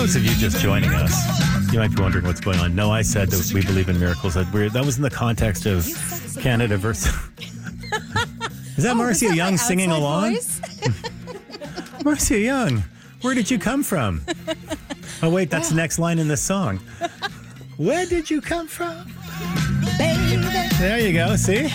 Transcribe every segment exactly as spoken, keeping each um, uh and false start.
those of you just joining us, you might be wondering what's going on. No, I said that we believe in miracles. That, we're, that was in the context of Canada versus... Is that oh, Marcia that Young singing along? Marcia Young, where did you come from? Oh, wait, that's the next line in this song. Where did you come from? Baby. There you go, see?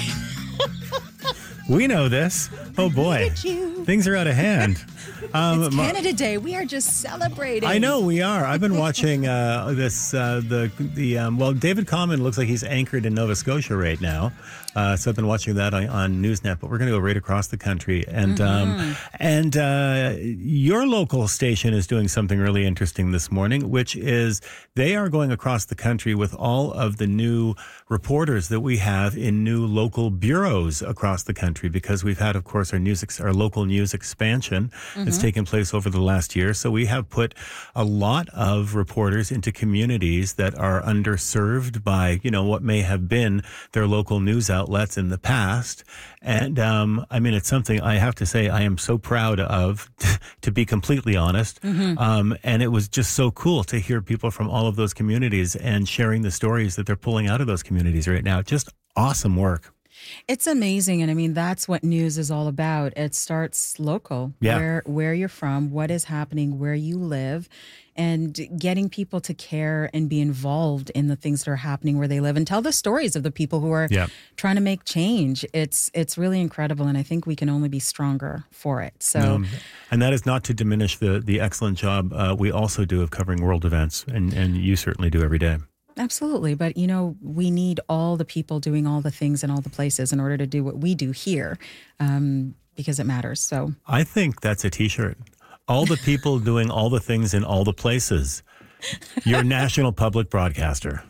We know this. Oh, boy. Things are out of hand. Um, it's Canada Day. We are just celebrating. I know we are. I've been watching uh, this. Uh, the the um, well, David Common looks like he's anchored in Nova Scotia right now. Uh, so I've been watching that on, on Newsnet. But we're going to go right across the country, and mm-hmm. um, and uh, your local station is doing something really interesting this morning, which is they are going across the country with all of the new reporters that we have in new local bureaus across the country, because we've had, of course, our news our local news expansion. Mm-hmm. It's taken place over the last year. So we have put a lot of reporters into communities that are underserved by, you know, what may have been their local news outlets in the past. And, um, I mean, it's something I have to say I am so proud of, to be completely honest. Mm-hmm. Um, and it was just so cool to hear people from all of those communities and sharing the stories that they're pulling out of those communities right now. Just awesome work. It's amazing. And I mean, that's what news is all about. It starts local, yeah. where where you're from, what is happening, where you live, and getting people to care and be involved in the things that are happening where they live and tell the stories of the people who are yeah. trying to make change. It's it's really incredible. And I think we can only be stronger for it. So, um, and that is not to diminish the, the excellent job uh, we also do of covering world events. And, and you certainly do every day. Absolutely. But, you know, we need all the people doing all the things in all the places in order to do what we do here, um, because it matters. So I think that's a T-shirt. All the people doing all the things in all the places. You're national public broadcaster.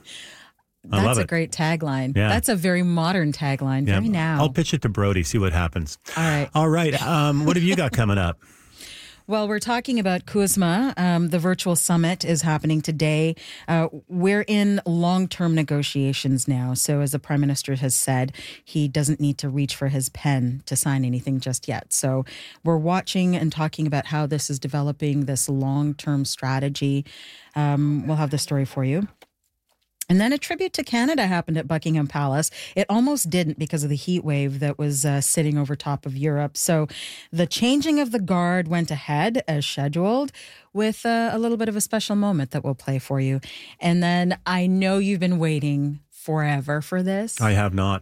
I That's love a it. great tagline. Yeah. That's a very modern tagline. Yeah. Very now. I'll pitch it to Brody, see what happens. All right. All right. Um, what have you got coming up? Well, we're talking about CUSMA. Um, the virtual summit is happening today. Uh, we're in long-term negotiations now. So as the Prime Minister has said, he doesn't need to reach for his pen to sign anything just yet. So we're watching and talking about how this is developing, this long-term strategy. Um, we'll have the story for you. And then a tribute to Canada happened at Buckingham Palace. It almost didn't because of the heat wave that was uh, sitting over top of Europe. So the changing of the guard went ahead as scheduled with uh, a little bit of a special moment that we'll play for you. And then I know you've been waiting forever for this. I have not.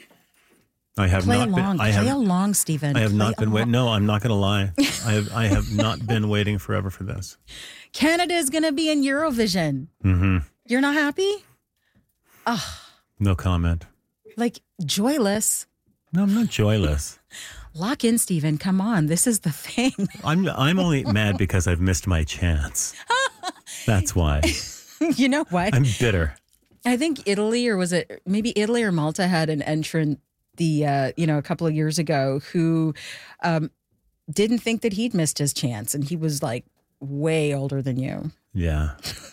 I have play not along. been. I play have, along, Stephen. I have play not been along. waiting. No, I'm not going to lie. I have. I have not been waiting forever for this. Canada is going to be in Eurovision. Mm-hmm. You're not happy? Oh, no comment. Like joyless. No, I'm not joyless. Lock in, Stephen. Come on. This is the thing. I'm I'm only mad because I've missed my chance. That's why. You know what? I'm bitter. I think Italy, or was it maybe Italy or Malta, had an entrant the uh, you know a couple of years ago who um, didn't think that he'd missed his chance, and he was like way older than you. Yeah.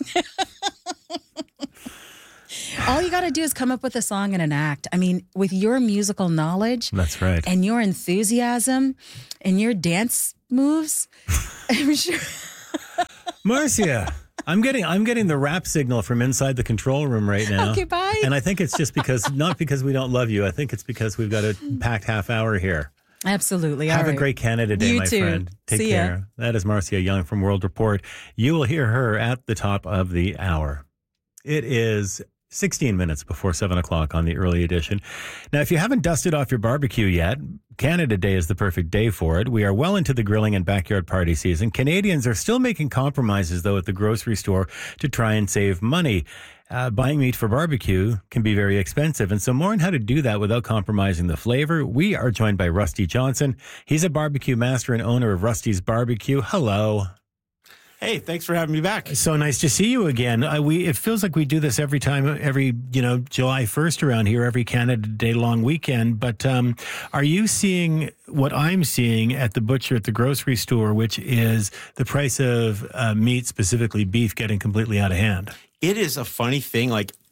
All you got to do is come up with a song and an act. I mean, with your musical knowledge, that's right, and your enthusiasm and your dance moves, I'm sure. Marcia, I'm getting I'm getting the rap signal from inside the control room right now. Okay, bye. And I think it's just because not because we don't love you. I think it's because we've got a packed half hour here. Absolutely. Have All a right. great Canada Day, you my too. friend. Take See care. Ya. That is Marcia Young from World Report. You will hear her at the top of the hour. It is sixteen minutes before seven o'clock on the early edition. Now, if you haven't dusted off your barbecue yet, Canada Day is the perfect day for it. We are well into the grilling and backyard party season. Canadians are still making compromises, though, at the grocery store to try and save money. Uh, buying meat for barbecue can be very expensive. And so more on how to do that without compromising the flavor, we are joined by Rusty Johnson. He's a barbecue master and owner of Rusty's Barbecue. Hello. Hey, thanks for having me back. So nice to see you again. Uh, we it feels like we do this every time, every you know July first around here, every Canada Day long weekend. But um, are you seeing what I'm seeing at the butcher at the grocery store, which is the price of uh, meat, specifically beef, getting completely out of hand? It is a funny thing. Like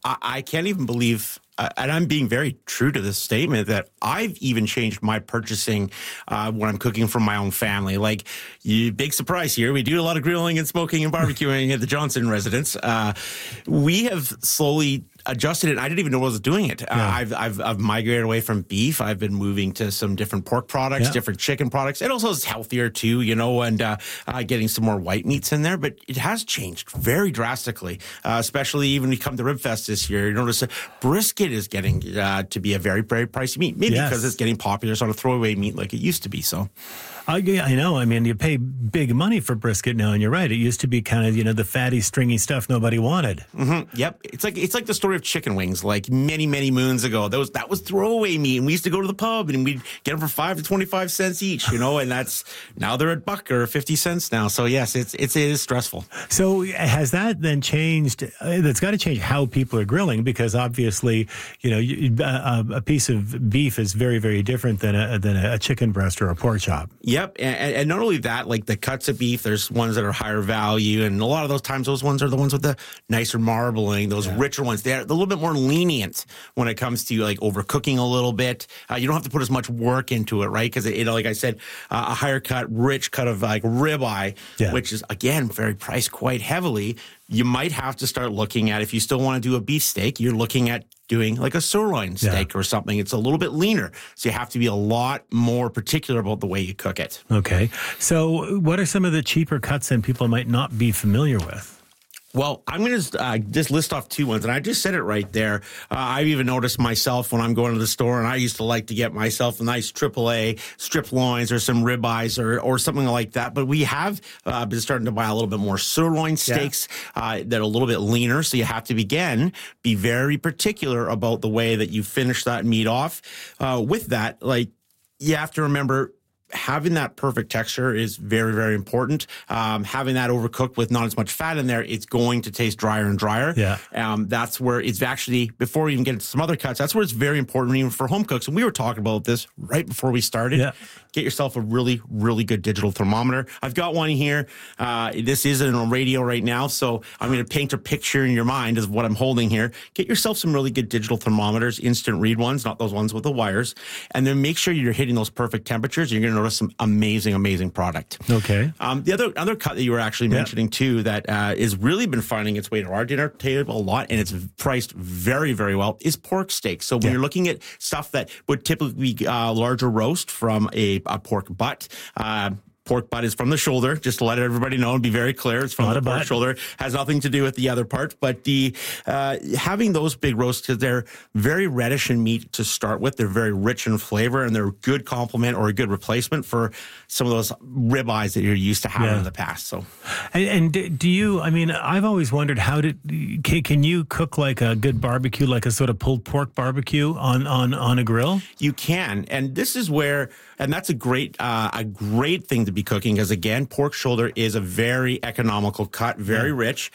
I, I can't even believe, uh, and I'm being very true to this statement, that I've even changed my purchasing uh, when I'm cooking for my own family. Like, you, big surprise here, we do a lot of grilling and smoking and barbecuing at the Johnson residence. Uh, we have slowly adjusted it. I didn't even know I was doing it. Yeah. Uh, I've, I've I've migrated away from beef. I've been moving to some different pork products, yeah. different chicken products. It also is healthier too, you know, and uh, uh, getting some more white meats in there. But it has changed very drastically, uh, especially even when you come to Ribfest this year. You notice that brisket is getting uh, to be a very, very pricey meat. Maybe yes. because it's getting popular. It's not a throwaway meat like it used to be. So. I, I know. I mean, you pay big money for brisket now, and you're right. It used to be kind of, you know, the fatty, stringy stuff nobody wanted. Mm-hmm. Yep. It's like it's like the story of chicken wings. Like many, many moons ago, that was that was throwaway meat, and we used to go to the pub and we'd get them for five to twenty-five cents each. You know, and that's now they're at buck or fifty cents now. So yes, it's it's it is stressful. So has that then changed? Uh, that's got to change how people are grilling, because obviously, you know, you, uh, a piece of beef is very, very different than a than a chicken breast or a pork chop. Yep, and, and not only that, like the cuts of beef, there's ones that are higher value, and a lot of those times those ones are the ones with the nicer marbling, those yeah. richer ones. They're a little bit more lenient when it comes to like overcooking a little bit. Uh, you don't have to put as much work into it, right? Because, you know, like I said, uh, a higher cut, rich cut of like ribeye, yeah. which is, again, very priced quite heavily. You might have to start looking at, if you still want to do a beef steak, you're looking at doing like a sirloin steak yeah. or something. It's a little bit leaner. So you have to be a lot more particular about the way you cook it. Okay. So what are some of the cheaper cuts that people might not be familiar with? Well, I'm going to uh, just list off two ones, and I just said it right there. Uh, I've even noticed myself when I'm going to the store, and I used to like to get myself a nice triple A strip loins or some ribeyes or, or something like that. But we have uh, been starting to buy a little bit more sirloin steaks yeah. uh, that are a little bit leaner. So you have to, again, be very particular about the way that you finish that meat off. Uh, with that, like, you have to remember, having that perfect texture is very, very important. Um, having that overcooked with not as much fat in there, it's going to taste drier and drier. Yeah. Um, that's where it's actually, before we even get into some other cuts, that's where it's very important even for home cooks. And we were talking about this right before we started. Yeah. Get yourself a really, really good digital thermometer. I've got one here. Uh, this isn't on radio right now, so I'm going to paint a picture in your mind of what I'm holding here. Get yourself some really good digital thermometers, instant read ones, not those ones with the wires, and then make sure you're hitting those perfect temperatures. You're going to notice some amazing, amazing product. Okay. Um, the other other cut that you were actually yeah. mentioning too that uh, is really been finding its way to our dinner table a lot, and it's priced very, very well, is pork steak. So when yeah. you're looking at stuff that would typically be uh, larger roast from a, a pork butt, uh, pork butt is from the shoulder, just to let everybody know and be very clear. It's from Not the pork butt. shoulder. Has nothing to do with the other part. But the uh, having those big roasts, because they're very reddish in meat to start with. They're very rich in flavor, and they're a good complement or a good replacement for some of those ribeyes that you're used to having yeah. in the past. So, And, and do you, I mean, I've always wondered, how did, can, can you cook like a good barbecue, like a sort of pulled pork barbecue on, on, on a grill? You can. And this is where, and that's a great, uh, a great thing to be cooking, because again, pork shoulder is a very economical cut, very yeah. rich.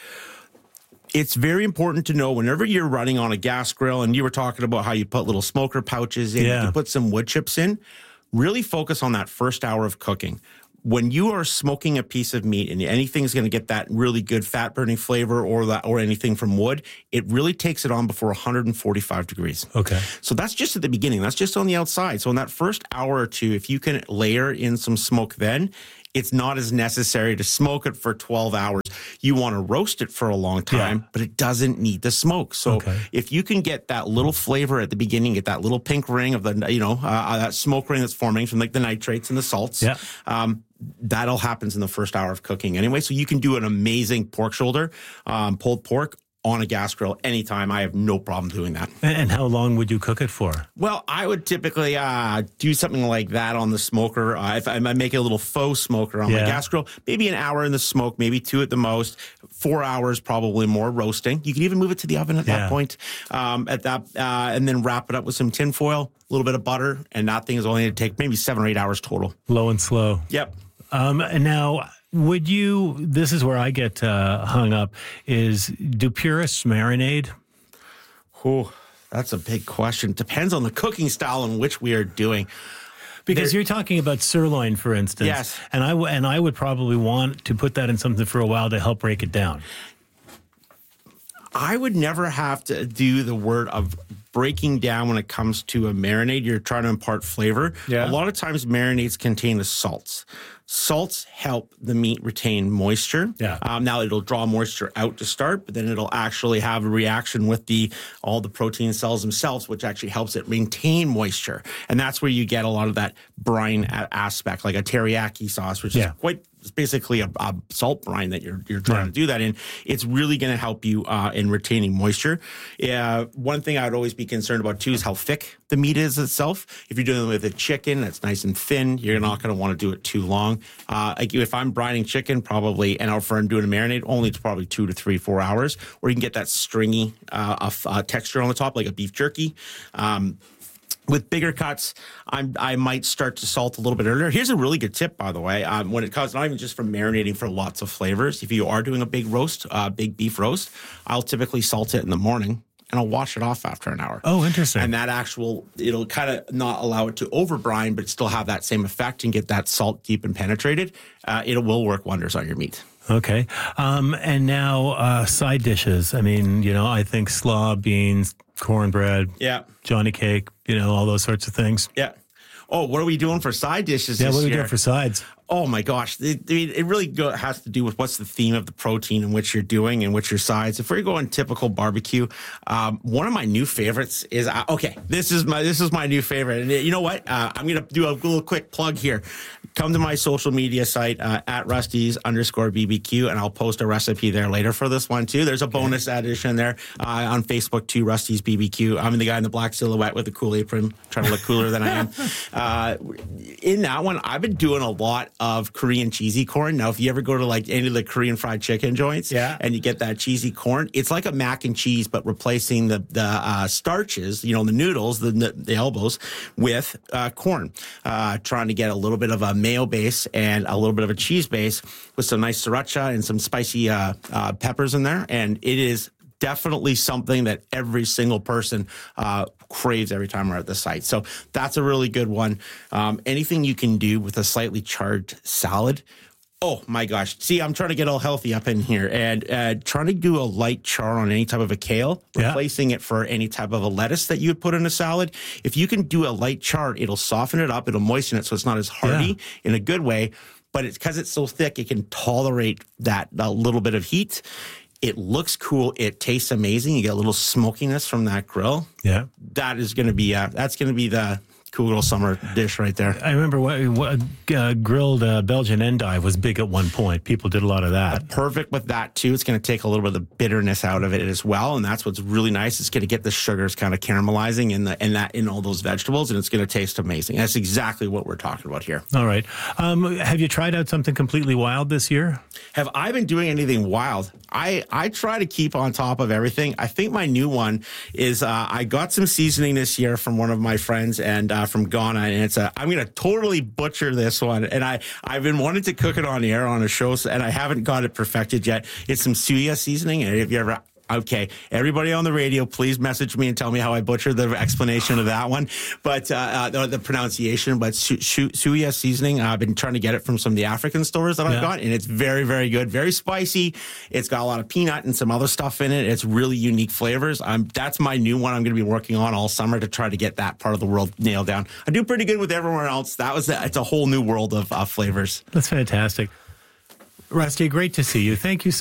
It's very important to know whenever you're running on a gas grill, and you were talking about how you put little smoker pouches in, yeah. you put some wood chips in, really focus on that first hour of cooking. When you are smoking a piece of meat and anything's going to get that really good fat burning flavor or that or anything from wood, it really takes it on before one hundred forty-five degrees. Okay. So that's just at the beginning. That's just on the outside. So in that first hour or two, if you can layer in some smoke then, it's not as necessary to smoke it for twelve hours. You want to roast it for a long time, yeah. but it doesn't need the smoke. So okay. if you can get that little flavor at the beginning, get that little pink ring of the, you know, uh, that smoke ring that's forming from like the nitrates and the salts, yeah. um, that all happens in the first hour of cooking anyway. So you can do an amazing pork shoulder, um, pulled pork, on a gas grill anytime. I have no problem doing that. And how long would you cook it for? Well, I would typically uh, do something like that on the smoker. Uh, if I make a little faux smoker on yeah. my gas grill, maybe an hour in the smoke, maybe two at the most. Four hours, probably more roasting. You can even move it to the oven at yeah. that point. Um, at that, uh, and then wrap it up with some tin foil, a little bit of butter, and that thing is only going to take maybe seven or eight hours total. Low and slow. Yep. Um, and now, would you, this is where I get uh, hung up, is do purists marinade? Oh, that's a big question. Depends on the cooking style in which we are doing. Because there, you're talking about sirloin, for instance. Yes. And I, w- and I would probably want to put that in something for a while to help break it down. I would never have to do the word of breaking down when it comes to a marinade. You're trying to impart flavor. Yeah. A lot of times marinades contain the salts. Salts help the meat retain moisture. Yeah. Um, now it'll draw moisture out to start, but then it'll actually have a reaction with the all the protein cells themselves, which actually helps it maintain moisture. And that's where you get a lot of that brine a- aspect, like a teriyaki sauce, which Yeah. is quite it's basically a, a salt brine that you're you're trying Yeah. to do that in. It's really going to help you uh, in retaining moisture. Uh, one thing I would always be concerned about too is how thick the meat is itself. If you're dealing with a chicken that's nice and thin, you're not going to want to do it too long. Uh, like if I'm brining chicken, probably, and if I'm doing a marinade, only it's probably two to three, four hours, where you can get that stringy uh, of, uh, texture on the top, like a beef jerky. Um, With bigger cuts, I'm, I might start to salt a little bit earlier. Here's a really good tip, by the way. Um, when it comes, not even just from marinating for lots of flavors. If you are doing a big roast, uh, big beef roast, I'll typically salt it in the morning and I'll wash it off after an hour. Oh, interesting. And that actual, it'll kind of not allow it to over brine, but still have that same effect and get that salt deep and penetrated. Uh, it will work wonders on your meat. Okay. Um, and now uh, side dishes. I mean, you know, I think slaw, beans, cornbread, Yeah. Johnny cake, you know, all those sorts of things. Yeah. Oh, what are we doing for side dishes Yeah, this what are we year? doing for sides? Oh my gosh. It, I mean, it really go, has to do with what's the theme of the protein and what you're doing and what your sides. If we're going typical barbecue, um, one of my new favorites is, uh, okay, this is my, this is my new favorite. And you know what? Uh, I'm going to do a little quick plug here. Come to my social media site, uh, at Rusty's underscore B B Q, and I'll post a recipe there later for this one too. There's a bonus addition there, uh, on Facebook too, Rusty's B B Q. I'm the guy in the black silhouette with the cool apron, trying to look cooler than I am. Uh, in that one, I've been doing a lot of Korean cheesy corn. Now, if you ever go to like any of the Korean fried chicken joints, Yeah. and you get that cheesy corn, it's like a mac and cheese, but replacing the the uh, starches, you know, the noodles, the the elbows, with uh, corn. Uh, trying to get a little bit of a mayo base and a little bit of a cheese base with some nice sriracha and some spicy uh, uh, peppers in there, and it is definitely something that every single person uh, craves every time we're at the site. So that's a really good one. Um, anything you can do with a slightly charred salad. Oh my gosh. See, I'm trying to get all healthy up in here and uh, trying to do a light char on any type of a kale, Yeah. replacing it for any type of a lettuce that you would put in a salad. If you can do a light char, it'll soften it up. It'll moisten it so it's not as hearty Yeah. in a good way. But it's because it's so thick, it can tolerate that a little bit of heat. It looks cool. It tastes amazing. You get a little smokiness from that grill. Yeah. That is going to be, uh, that's going to be the cool little summer dish right there. I remember what, what uh, grilled uh, Belgian endive was big at one point. People did a lot of that. Perfect with that too. It's going to take a little bit of the bitterness out of it as well, and that's what's really nice. It's going to get the sugars kind of caramelizing in the in that in all those vegetables, and it's going to taste amazing. That's exactly what we're talking about here. All right. Um, have you tried out something completely wild this year? Have I been doing anything wild? I, I try to keep on top of everything. I think my new one is uh, I got some seasoning this year from one of my friends and uh, from Ghana, and it's a, I'm going to totally butcher this one. And I, I've been wanting to cook it on air on a show, and I haven't got it perfected yet. It's some suya seasoning. And if you ever... Okay, everybody on the radio, please message me and tell me how I butchered the explanation of that one, but uh, uh, the, the pronunciation. But su- su- suya seasoning, uh, I've been trying to get it from some of the African stores that Yeah. I've got, and it's very, very good, very spicy. It's got a lot of peanut and some other stuff in it. It's really unique flavors. I'm that's my new one. I'm going to be working on all summer to try to get that part of the world nailed down. I do pretty good with everywhere else. That was the, it's a whole new world of uh, flavors. That's fantastic. Rusty, great to see you. Thank you so